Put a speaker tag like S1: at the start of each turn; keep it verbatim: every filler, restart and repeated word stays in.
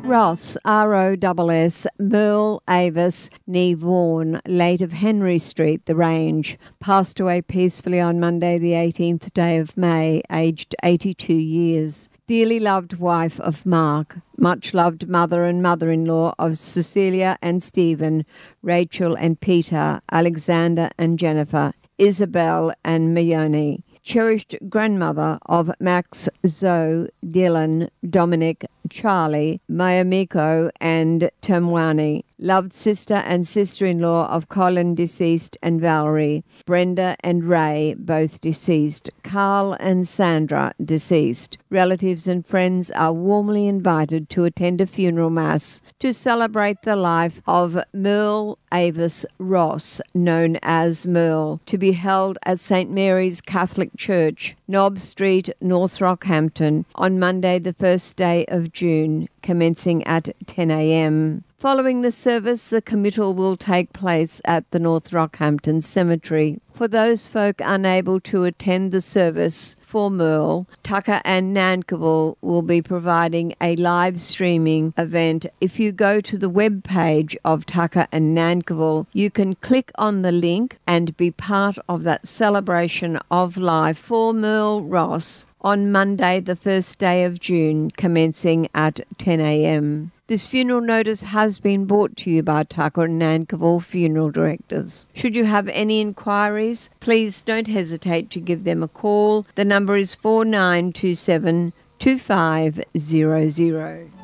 S1: Ross, R O S S, Merle Avis, nee Vaughan, late of Henry Street, The Range, passed away peacefully on Monday the eighteenth day of May, aged eighty-two years. Dearly loved wife of Mark, much loved mother and mother-in-law of Cecilia and Stephen, Rachel and Peter, Alexander and Jennifer, Isabel and Mayoni. Cherished grandmother of Max, Zoe, Dylan, Dominic, Charlie, Mayamiko and Tamwani. Loved sister and sister-in-law of Colin, deceased, and Valerie. Brenda and Ray, both deceased. Carl and Sandra, deceased. Relatives and friends are warmly invited to attend a funeral mass to celebrate the life of Merle Avis Ross, known as Merle, to be held at Saint Mary's Catholic Church, Knob Street, North Rockhampton, on Monday the first day of June, commencing at ten a.m. Following the service, the committal will take place at the North Rockhampton Cemetery. For those folk unable to attend the service for Merle, Tucker and Nankivell will be providing a live streaming event. If you go to the web page of Tucker and Nankivell, you can click on the link and be part of that celebration of life for Merle Ross on Monday, the first day of June, commencing at ten a.m. This funeral notice has been brought to you by Tucker and Nankivell Funeral Directors. Should you have any inquiries, please don't hesitate to give them a call. The number is four nine two seven, two five zero zero.